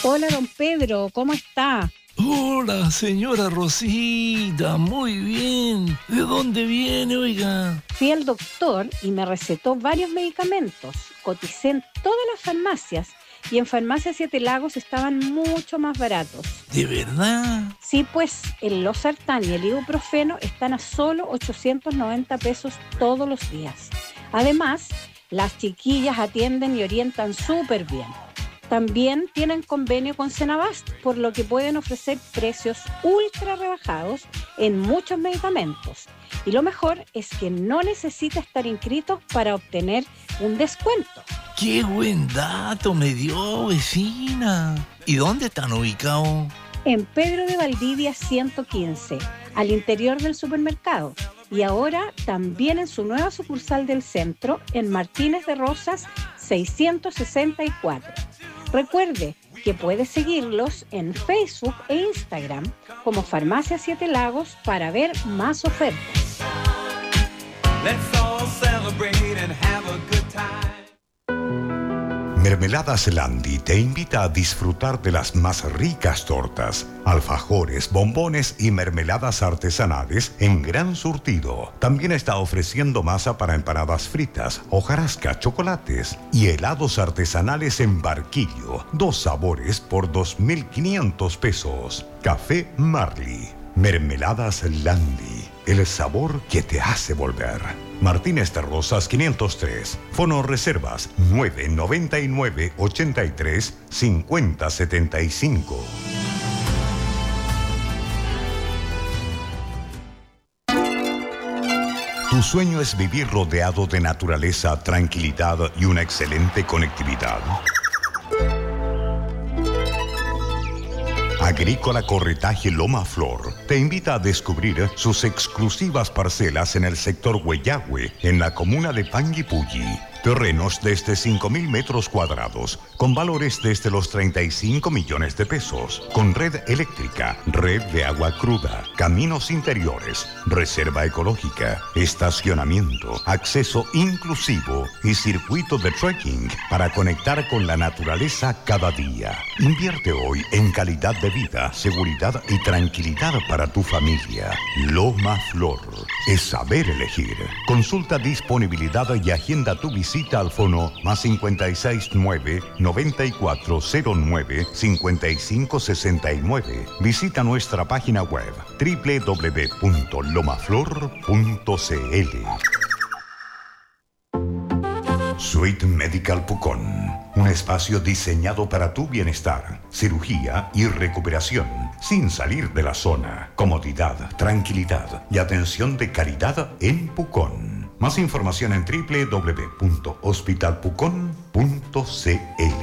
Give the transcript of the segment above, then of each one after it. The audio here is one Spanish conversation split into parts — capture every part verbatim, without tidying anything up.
Hola, don Pedro, ¿cómo está? Hola, señora Rosita, muy bien. ¿De dónde viene, oiga? Fui al doctor y me recetó varios medicamentos. Coticé en todas las farmacias y en Farmacia Siete Lagos estaban mucho más baratos. ¿De verdad? Sí, pues el losartán y el ibuprofeno están a solo ochocientos noventa pesos todos los días. Además, las chiquillas atienden y orientan súper bien. También tienen convenio con Senabast, por lo que pueden ofrecer precios ultra rebajados en muchos medicamentos. Y lo mejor es que no necesita estar inscrito para obtener un descuento. ¡Qué buen dato me dio, vecina! ¿Y dónde están ubicados? En Pedro de Valdivia ciento quince, al interior del supermercado. Y ahora también en su nueva sucursal del centro, en Martínez de Rosas seiscientos sesenta y cuatro. Recuerde que puede seguirlos en Facebook e Instagram como Farmacia Siete Lagos para ver más ofertas. Let's all celebrate and have a good time. Mermeladas Landi te invita a disfrutar de las más ricas tortas, alfajores, bombones y mermeladas artesanales en gran surtido. También está ofreciendo masa para empanadas fritas, hojarasca, chocolates y helados artesanales en barquillo. Dos sabores por dos mil quinientos pesos. Café Marley. Mermeladas Landi. El sabor que te hace volver. Martínez de Rosas quinientos tres. Fono reservas nueve noventa y nueve ochenta y tres cincuenta setenta y cinco. ¿Tu sueño es vivir rodeado de naturaleza, tranquilidad y una excelente conectividad? Agrícola Corretaje Loma Flor te invita a descubrir sus exclusivas parcelas en el sector Huellahue, en la comuna de Panguipulli. Terrenos desde cinco mil metros cuadrados, con valores desde los treinta y cinco millones de pesos, con red eléctrica, red de agua cruda, caminos interiores, reserva ecológica, estacionamiento, acceso inclusivo y circuito de trekking para conectar con la naturaleza cada día. Invierte hoy en calidad de vida, seguridad y tranquilidad para tu familia. Loma Flor es saber elegir. Consulta disponibilidad y agenda tu visita. Visita al fono más cincuenta y seis nueve noventa y cuatro cero nueve cincuenta y cinco sesenta y nueve. Visita nuestra página web doble u doble u doble u punto lomaflor punto c l. Suite Medical Pucón, un espacio diseñado para tu bienestar, cirugía y recuperación, sin salir de la zona. Comodidad, tranquilidad y atención de calidad en Pucón. Más información en doble u doble u doble u punto hospital pucón punto c l.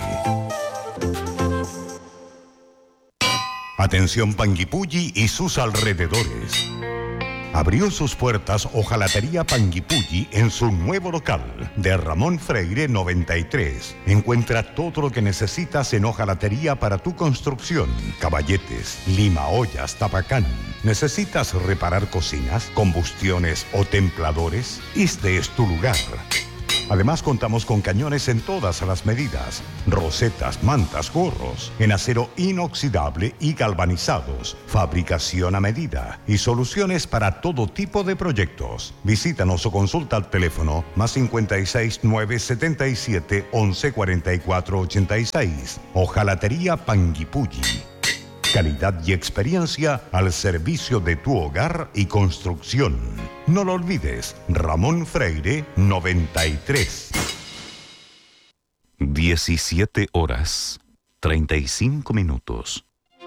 Atención Panguipulli y sus alrededores. Abrió sus puertas Hojalatería Panguipulli en su nuevo local de Ramón Freire noventa y tres. Encuentra todo lo que necesitas en hojalatería para tu construcción. Caballetes, lima ollas, tapacán. ¿Necesitas reparar cocinas, combustiones o templadores? Este es tu lugar. Además, contamos con cañones en todas las medidas, rosetas, mantas, gorros, en acero inoxidable y galvanizados, fabricación a medida y soluciones para todo tipo de proyectos. Visítanos o consulta al teléfono más cincuenta y seis nueve setenta y siete once cuarenta y cuatro ochenta y seis. Hojalatería Panguipulli. Calidad y experiencia al servicio de tu hogar y construcción. No lo olvides, Ramón Freire noventa y tres. diecisiete horas, treinta y cinco minutos.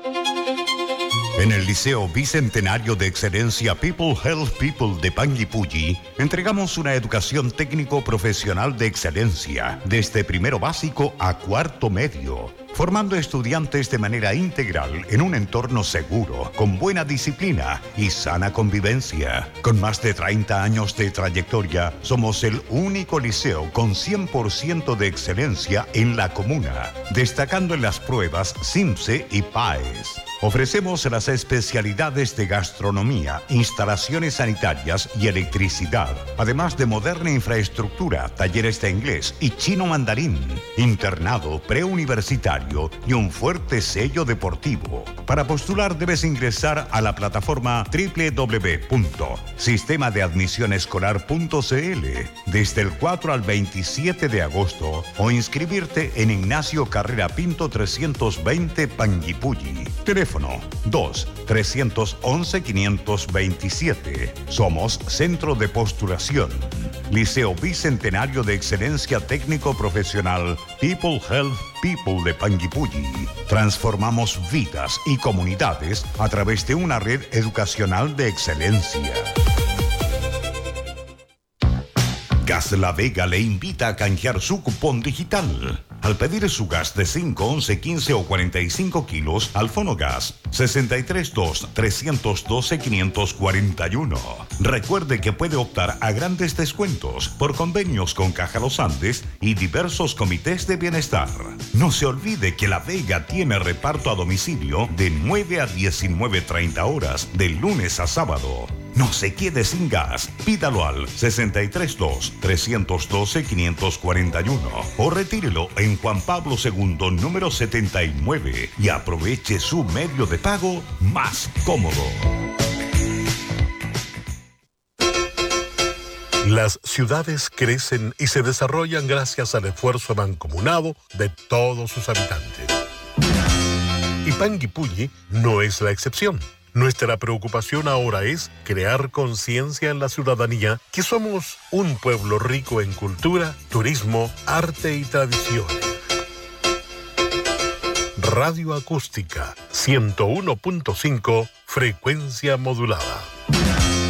En el Liceo Bicentenario de Excelencia People Help People de Panguipulli, entregamos una educación técnico-profesional de excelencia, desde primero básico a cuarto medio, formando estudiantes de manera integral en un entorno seguro, con buena disciplina y sana convivencia. Con más de treinta años de trayectoria, somos el único liceo con cien por ciento de excelencia en la comuna, destacando en las pruebas SIMSE y PAES. Ofrecemos las especialidades de gastronomía, instalaciones sanitarias y electricidad, además de moderna infraestructura, talleres de inglés y chino mandarín, internado preuniversitario y un fuerte sello deportivo. Para postular debes ingresar a la plataforma doble u doble u doble u punto sistema de admisión escolar punto c l desde el cuatro al veintisiete de agosto o inscribirte en Ignacio Carrera Pinto trescientos veinte Panguipulli. Teléfono dos, tres once, quinientos veintisiete. Somos Centro de Postulación. Liceo Bicentenario de Excelencia Técnico Profesional People Health People de Panguipulli. Transformamos vidas y comunidades a través de una red educacional de excelencia. Gas La Vega le invita a canjear su cupón digital. Al pedir su gas de cinco, once, quince o cuarenta y cinco kilos al Fonogas sesenta y tres dos, trescientos doce, quinientos cuarenta y uno. Recuerde que puede optar a grandes descuentos por convenios con Caja Los Andes y diversos comités de bienestar. No se olvide que La Vega tiene reparto a domicilio de nueve a diecinueve treinta horas de lunes a sábado. No se quede sin gas. Pídalo al sesenta y tres dos, trescientos doce, quinientos cuarenta y uno o retírelo en Juan Pablo segundo, número setenta y nueve y aproveche su medio de pago más cómodo. Las ciudades crecen y se desarrollan gracias al esfuerzo mancomunado de todos sus habitantes. Y Panguipulli no es la excepción. Nuestra preocupación ahora es crear conciencia en la ciudadanía que somos un pueblo rico en cultura, turismo, arte y tradiciones. Radio Acústica ciento uno punto cinco, frecuencia modulada.